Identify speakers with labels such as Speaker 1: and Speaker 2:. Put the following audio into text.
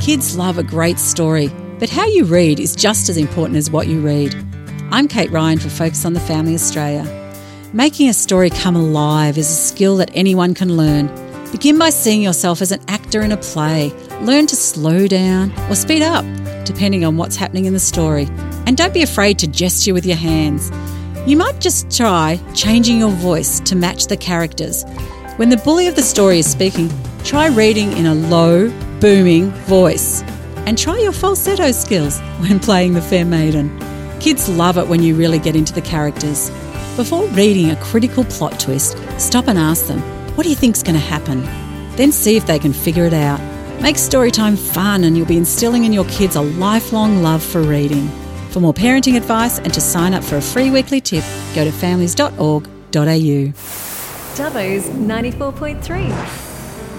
Speaker 1: Kids love a great story, but how you read is just as important as what you read. I'm Kate Ryan for Focus on the Family Australia. Making a story come alive is a skill that anyone can learn. Begin by seeing yourself as an actor in a play. Learn to slow down or speed up, depending on what's happening in the story. And don't be afraid to gesture with your hands. You might just try changing your voice to match the characters. When the bully of the story is speaking, try reading in a low, booming voice. And try your falsetto skills when playing the fair maiden. Kids love it when you really get into the characters. Before reading a critical plot twist, stop and ask them, what do you think's going to happen? Then see if they can figure it out. Make storytime fun and you'll be instilling in your kids a lifelong love for reading. For more parenting advice and to sign up for a free weekly tip, go to families.org.au.
Speaker 2: Dubbo's 94.3.